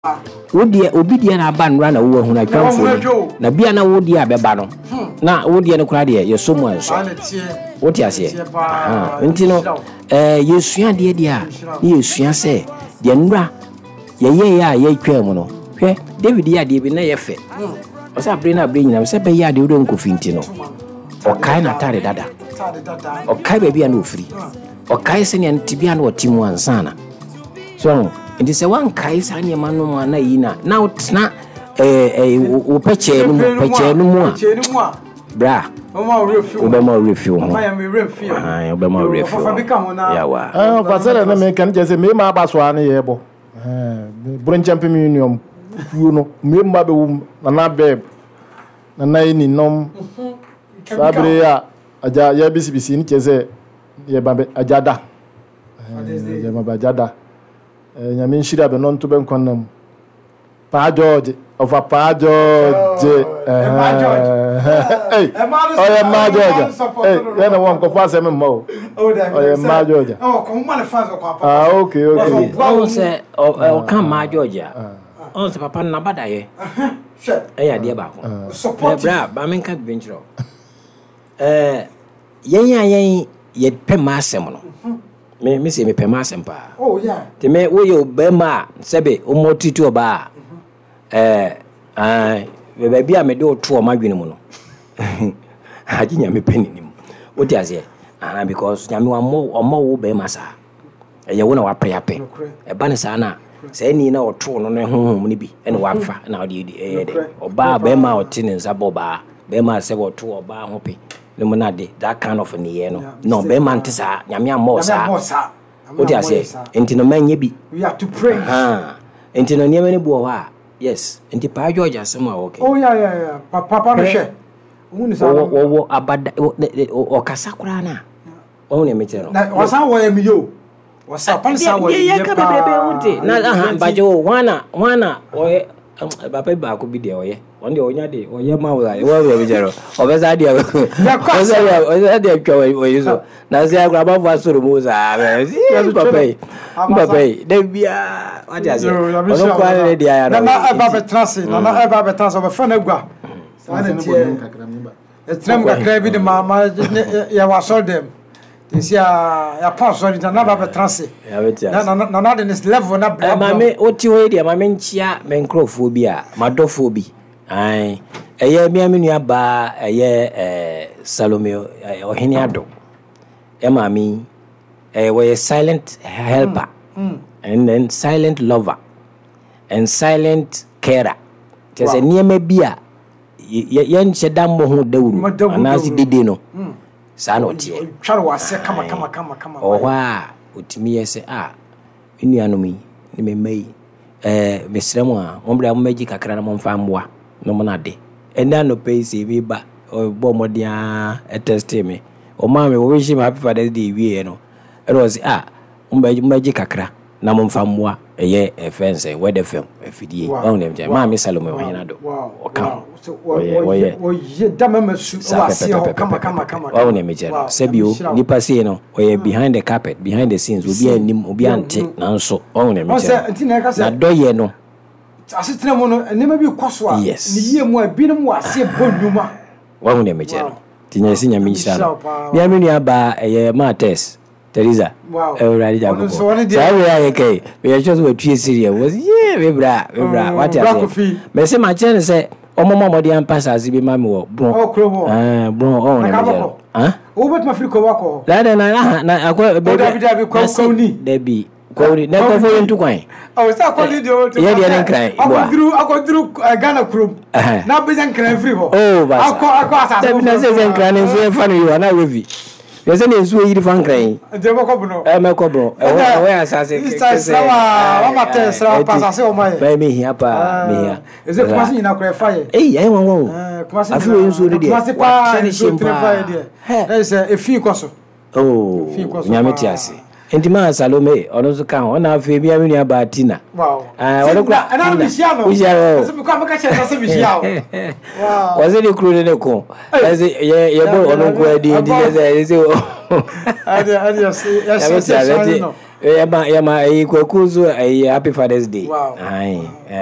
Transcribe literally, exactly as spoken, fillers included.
Wodi obi dia na aba nra na wo hu na twamfo na bia na wodi abeba no na wodi no kura de ye so mu anso woti ase ah nti no eh yesua de dia ni yesua se de nra ye ye ya ye twa mu no hwe David ya de bi na ye fe o sa bre na bre nyina se be ya de wo nkofi nti no o kai na tare dada o kai be bia na ofiri o kai se ne ntibia na otimu ansana so nti se wan kai sa ne ma no ma na yi na na utna eh eh wo peche no peche no mu a bra o ma refill o be ma refill ho ma ya me refill ah o be ma refill fa bika ho na ya wa ah fa sele na me kan je se me ma abaso ane ye bo eh bron champion union you know me ma be wum na na be na na ni nom sabre ya aja ya bisibisi ni cheze ye ba ajada eh ye ma ba ajada eh nyame nshira be non to ben konnam Pa George of Pa George eh Ma George eh oh yeah Ma George eh then one go fast em mo oh yeah Ma George oh come man fast go papa ah okay okay o se o kan Ma George o se papa na badaye eh ya de ba ko support bra ba men ka benchro eh yen ya yen ye pema asem no me me se me pema asem pa oh yeah te me wo ye obema sebe o motitu oba eh ai be ba bia me de o to o madwene mu no haji nya me peni nim o ti ase ah because nya me wa mo o mo wo be masa e ye wo na wa pre ape e ba ne sa na se ni na o to no ne honhom ni bi e ne wa fa na o de e de oba be ma o ti ne nsa bo ba be ma se wo to oba ho pe ne mo na de that kind of ni ye no no be ma nti sa nya me ammo sa o ti ase enti no manye bi we have to pray ah enti no niam ne bo wa yes enti Pa George asema okay oh yeah yeah yeah papa no hwe unu sa wo wo abada o kasa kura na o ne meche no na wasa wo em yo wasa pan sa wo ye ka bebrebe unti na aha baje wo wana wana o baba ba ko bi de o ye on de onya de o ye ma wo ya wo be jero o be sa de o sa de o sa de kwa wo yiso na se agura ba fa soro mo sa be si papa papa de bia wa ja se o no kwa le de ya na na ba be trance na na ba be trance o be fa na gua sa na tie etrem kakra bi de mama ya wa so dem this ya ya pass on na ba be trance ya betia na na na de this level na bra mama o ti we de mama nchia me nkrofobia madofobia ai eye bia me nua ba eye eh Salome ohini ado e mami eh we silent helper mm. Mm. and then silent lover and silent carer just wow. Niema bia ye nche dambo ho dawuru anasi dede no mm. sa no tie tware wase kama kama kama kama owa otimi yese a enuanomi ni memai eh mesremu a ombra momaji kakra na momfa mboa no mo na de enda no pay se bi ba bo modia e test me o ma me wo wish me happy father's day wie no e was ah momaji momaji kakra na momfa mboa eye e fence we the film e fidie o nem je ma me Salome ohina do o kan o ye o ye damama su o asie o kama kama kama o nem je sebio ni passe no o ye behind the carpet behind the scenes obi anim obi ante na nso o nem je na do ye no asetre mo no enema bi kwaso a ni yie mu a binum wase bonuma wa hu ne meche no tinya si nyame nhyira no bia me nua ba eye Mates Teresa e ora dia go so we ya ke we just we tue serious was yeah we bra we bra what ya me se ma chen se omomo modi ampasa zi bi ma me wo bro ah bro o ne meche ah o bet ma friko wako la na na na akwa be da bi kwa kwa ni debi kwori na ko fo ntu kwan o sa ko di do ye de den kran akodru akodru Ghana krom na be jan kran free ho oh ba akọ akọ asase de na se zen kran nso fa no yo na wevi ye se ne nso yiri fan kran de mo ko bro e me ko bro e wo we asase ke se wa ma te sra pa asase o mai ba me hia pa me hia e se kuma sin na kra fa ye eh ai won won kuma sin afi we nso de de kuma sin pa nso tre fa ye de e se e fi ko so oh nyame ti ase enti ma Salome ono so kan ona afi bia me nua ba Tina wow ah ono kra ana bi sia no se bi ko amaka che se bi sia wow was it crew ne ko as ye ye bo ono ko adi di se se adi adi ya se ya se yɛma yɛma ɛyi kwaku so ɛyi happy Father's Day. Wow. Aye.